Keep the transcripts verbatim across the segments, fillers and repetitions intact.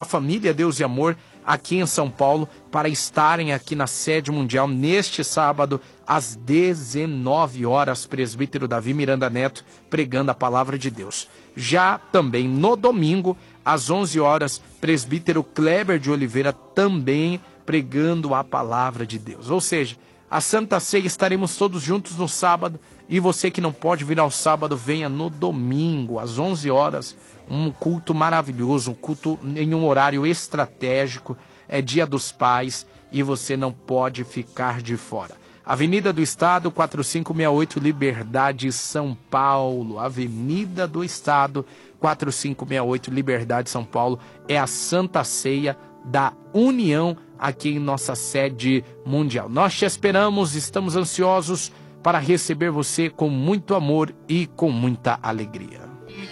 família Deus e Amor aqui em São Paulo para estarem aqui na sede mundial neste sábado às dezenove horas, presbítero Davi Miranda Neto pregando a palavra de Deus. Já também no domingo às onze horas, presbítero Kleber de Oliveira também pregando a palavra de Deus. Ou seja, a Santa Ceia estaremos todos juntos no sábado, e você que não pode vir ao sábado, venha no domingo às onze horas, um culto maravilhoso, um culto em um horário estratégico, é Dia dos Pais e você não pode ficar de fora. Avenida do Estado, quatro cinco seis oito, Liberdade, São Paulo. Avenida do Estado, quatro cinco seis oito, Liberdade, São Paulo. É a Santa Ceia da União aqui em nossa sede mundial. Nós te esperamos, estamos ansiosos para receber você com muito amor e com muita alegria.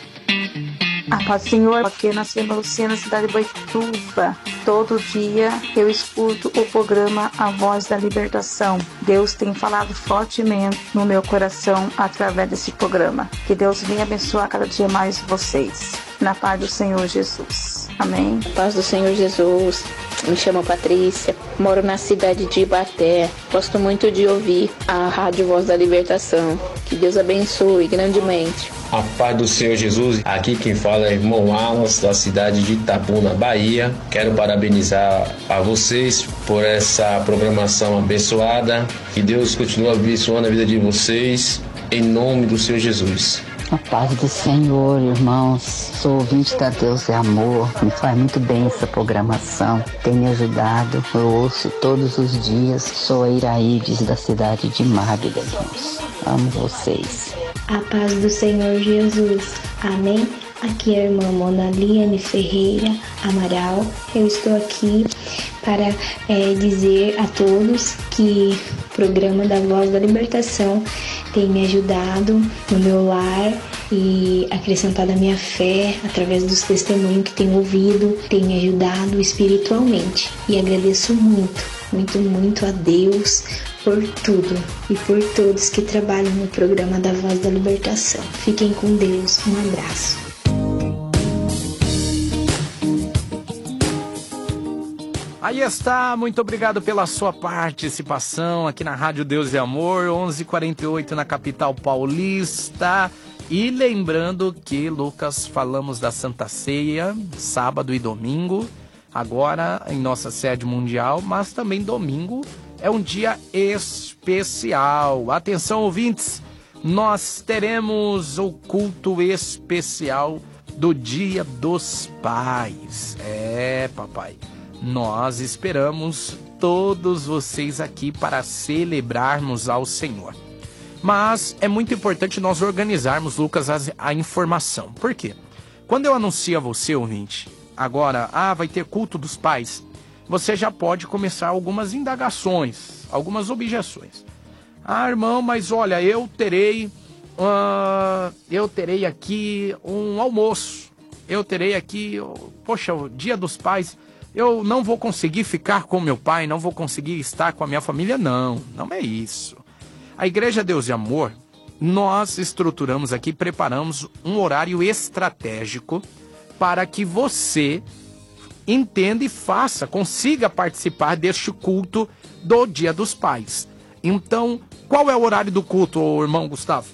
A paz do Senhor, aqui na Silva Luciana, cidade de Boituva. Todo dia eu escuto o programa A Voz da Libertação. Deus tem falado fortemente no meu coração através desse programa. Que Deus venha abençoar cada dia mais vocês. Na paz do Senhor Jesus. Amém. Na paz do Senhor Jesus. Me chamo Patrícia, moro na cidade de Ibaté. Gosto muito de ouvir a Rádio Voz da Libertação. Que Deus abençoe grandemente. A paz do Senhor Jesus. Aqui quem fala é irmão Alas, da cidade de Itabuna, Bahia. Quero parabenizar a vocês por essa programação abençoada. Que Deus continue abençoando a vida de vocês, em nome do Senhor Jesus. A paz do Senhor, irmãos. Sou ouvinte da Deus é Amor. Me faz muito bem essa programação. Tem me ajudado. Eu ouço todos os dias. Sou a Iraídes, da cidade de Magda, irmãos. Amo vocês. A paz do Senhor Jesus. Amém. Aqui é a irmã Mona Liane Ferreira Amaral. Eu estou aqui para é, dizer a todos que o programa da Voz da Libertação tem me ajudado no meu lar e acrescentado a minha fé através dos testemunhos que tenho ouvido, tem me ajudado espiritualmente. E agradeço muito, muito, muito a Deus por tudo e por todos que trabalham no programa da Voz da Libertação. Fiquem com Deus. Um abraço. Aí está, muito obrigado pela sua participação aqui na Rádio Deus e Amor, onze e quarenta e oito na capital paulista. E lembrando que, Lucas, falamos da Santa Ceia, sábado e domingo, agora em nossa sede mundial, mas também domingo é um dia especial. Atenção, ouvintes, nós teremos o culto especial do Dia dos Pais. É, papai. Nós esperamos todos vocês aqui para celebrarmos ao Senhor. Mas é muito importante nós organizarmos, Lucas, a, a informação. Por quê? Quando eu anuncio a você, ouvinte, agora, ah, vai ter culto dos pais, você já pode começar algumas indagações, algumas objeções. Ah, irmão, mas olha, eu terei, uh, eu terei aqui um almoço, eu terei aqui, poxa, o Dia dos Pais... Eu não vou conseguir ficar com meu pai, não vou conseguir estar com a minha família, não. Não é isso. A Igreja Deus e Amor, nós estruturamos aqui, preparamos um horário estratégico para que você entenda e faça, consiga participar deste culto do Dia dos Pais. Então, qual é o horário do culto, irmão Gustavo?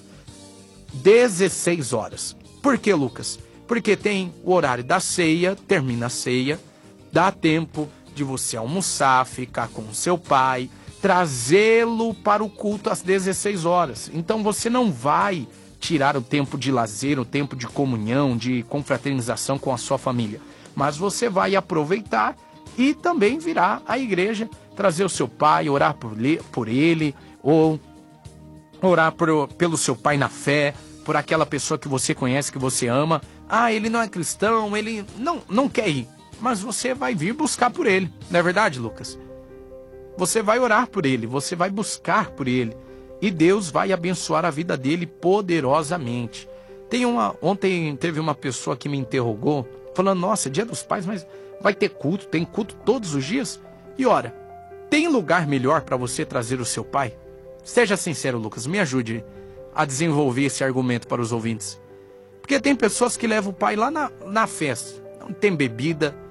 dezesseis horas. Por que, Lucas? Porque tem o horário da ceia, termina a ceia, dá tempo de você almoçar, ficar com o seu pai, trazê-lo para o culto às dezesseis horas. Então você não vai tirar o tempo de lazer, o tempo de comunhão, de confraternização com a sua família. Mas você vai aproveitar e também virá à igreja, trazer o seu pai, orar por, ele, por ele, ou orar por, pelo seu pai na fé, por aquela pessoa que você conhece, que você ama. Ah, ele não é cristão, ele não, não quer ir. Mas você vai vir buscar por ele, não é verdade, Lucas? Você vai orar por ele, você vai buscar por ele. E Deus vai abençoar a vida dele poderosamente. Tem uma, ontem teve uma pessoa que me interrogou, falando, nossa, Dia dos Pais, mas vai ter culto, tem culto todos os dias? E ora, tem lugar melhor para você trazer o seu pai? Seja sincero, Lucas, me ajude a desenvolver esse argumento para os ouvintes. Porque tem pessoas que levam o pai lá na, na festa. Não tem bebida,